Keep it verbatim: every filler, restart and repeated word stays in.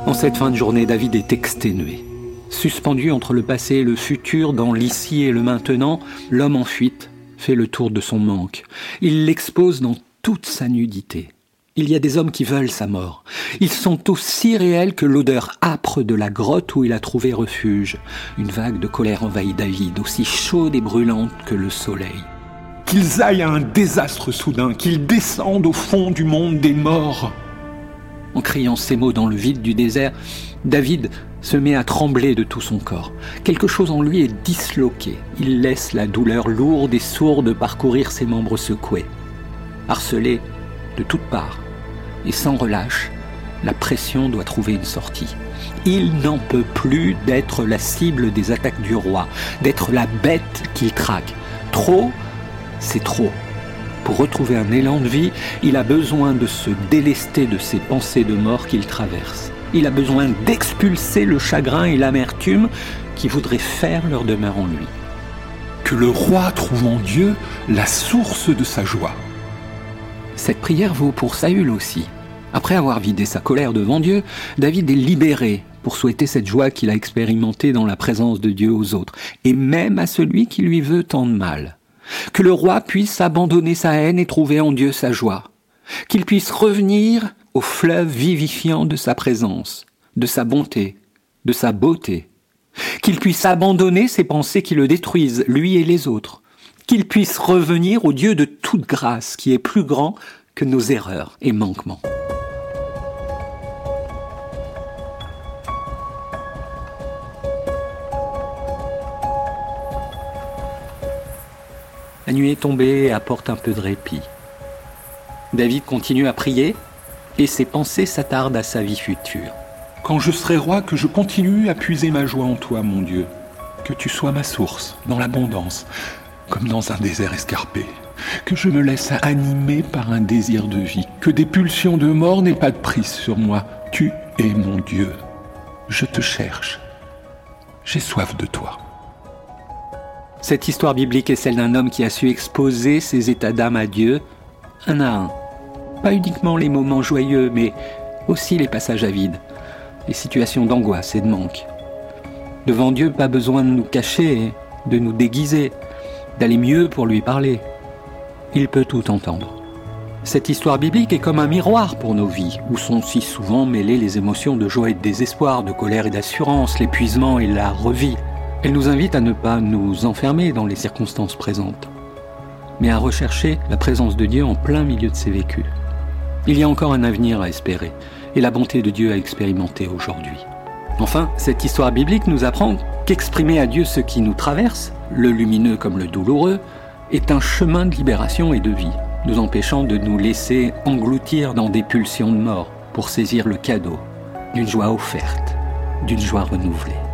En cette fin de journée, David est exténué. Suspendu entre le passé et le futur, dans l'ici et le maintenant, l'homme en fuite fait le tour de son manque. Il l'expose dans toute sa nudité. Il y a des hommes qui veulent sa mort. Ils sont aussi réels que l'odeur âpre de la grotte où il a trouvé refuge. Une vague de colère envahit David, aussi chaude et brûlante que le soleil. Qu'ils aillent à un désastre soudain, qu'ils descendent au fond du monde des morts. En criant ces mots dans le vide du désert, David se met à trembler de tout son corps. Quelque chose en lui est disloqué. Il laisse la douleur lourde et sourde parcourir ses membres secoués. Harcelé de toutes parts et sans relâche, la pression doit trouver une sortie. Il n'en peut plus d'être la cible des attaques du roi, d'être la bête qu'il traque. Trop, c'est trop. Pour retrouver un élan de vie, il a besoin de se délester de ces pensées de mort qu'il traverse. Il a besoin d'expulser le chagrin et l'amertume qui voudraient faire leur demeure en lui. Que le roi trouve en Dieu la source de sa joie. Cette prière vaut pour Saül aussi. Après avoir vidé sa colère devant Dieu, David est libéré pour souhaiter cette joie qu'il a expérimentée dans la présence de Dieu aux autres, et même à celui qui lui veut tant de mal. Que le roi puisse abandonner sa haine et trouver en Dieu sa joie. Qu'il puisse revenir au fleuve vivifiant de sa présence, de sa bonté, de sa beauté. Qu'il puisse abandonner ses pensées qui le détruisent, lui et les autres. Qu'il puisse revenir au Dieu de toute grâce, qui est plus grand que nos erreurs et manquements. La nuit est tombée et apporte un peu de répit. David continue à prier et ses pensées s'attardent à sa vie future. Quand je serai roi, que je continue à puiser ma joie en toi, mon Dieu. Que tu sois ma source, dans l'abondance, comme dans un désert escarpé. Que je me laisse animer par un désir de vie. Que des pulsions de mort n'aient pas de prise sur moi. Tu es mon Dieu. Je te cherche. J'ai soif de toi. Cette histoire biblique est celle d'un homme qui a su exposer ses états d'âme à Dieu, un à un. Pas uniquement les moments joyeux, mais aussi les passages à vide, les situations d'angoisse et de manque. Devant Dieu, pas besoin de nous cacher, de nous déguiser, d'aller mieux pour lui parler. Il peut tout entendre. Cette histoire biblique est comme un miroir pour nos vies, où sont si souvent mêlées les émotions de joie et de désespoir, de colère et d'assurance, l'épuisement et la revie. Elle nous invite à ne pas nous enfermer dans les circonstances présentes, mais à rechercher la présence de Dieu en plein milieu de ces vécus. Il y a encore un avenir à espérer, et la bonté de Dieu à expérimenter aujourd'hui. Enfin, cette histoire biblique nous apprend qu'exprimer à Dieu ce qui nous traverse, le lumineux comme le douloureux, est un chemin de libération et de vie, nous empêchant de nous laisser engloutir dans des pulsions de mort pour saisir le cadeau d'une joie offerte, d'une joie renouvelée.